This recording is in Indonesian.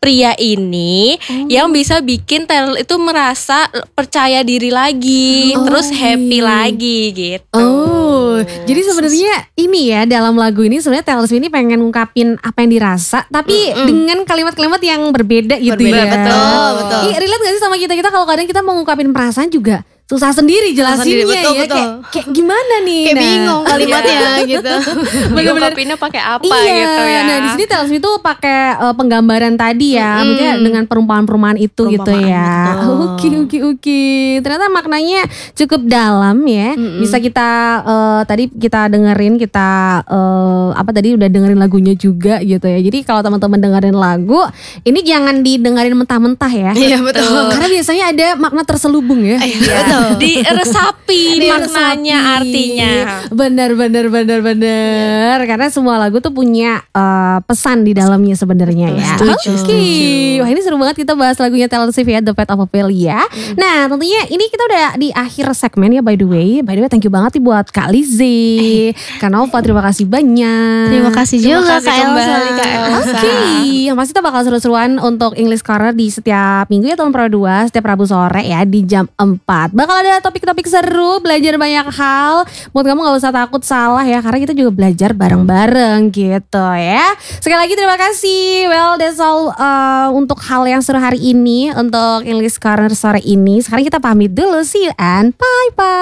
pria ini yang bisa bikin Taylor itu merasa percaya diri lagi, terus happy lagi gitu. Jadi sebenarnya ini ya, dalam lagu ini sebenarnya Taylor Swift ini pengen ngungkapin apa yang dirasa, tapi dengan kalimat-kalimat yang berbeda gitu ya. Betul. Relate gak sih sama kita kalau kadang kita mau ngungkapin perasaan juga susah sendiri jelasinnya betul. Kayak gimana nih? Kayak bingung kalimatnya gitu. Diungkapinnya pakai apa gitu ya. Nah di sini Taylor Swift tuh pakai penggambaran tadi ya, maksudnya dengan perumpamaan-perumpamaan itu gitu ya. Oke. Ternyata maknanya cukup dalam ya. Bisa kita tadi kita dengerin, kita tadi udah dengerin lagunya juga gitu ya. Jadi kalau teman-teman dengerin lagu, ini jangan didengerin mentah-mentah ya. Iya betul. Karena biasanya ada makna terselubung ya. Diresapi maknanya, artinya. Benar. Karena semua lagu tuh punya pesan di dalamnya sebenarnya ya. Oke. Wah ini seru banget kita bahas lagunya Taylor Swift ya, The Fate of Ophelia. Nah tentunya ini kita udah di akhir segmen ya, by the way thank you banget nih buat Kak Lizzy, Kak Nova, terima kasih banyak. Terima kasih juga Kak Elsa. Oke, yang pasti kita bakal seru-seruan untuk English Corner di setiap minggu ya tahun Pro 2, setiap Rabu sore ya di jam 4. Bakal ada topik-topik seru, belajar banyak hal. Buat kamu gak usah takut salah ya, karena kita juga belajar bareng-bareng gitu ya. Sekali lagi terima kasih. Well that's all untuk hal yang seru hari ini, untuk English Corner sore ini. Sekarang kita pamit dulu, see you and bye-bye.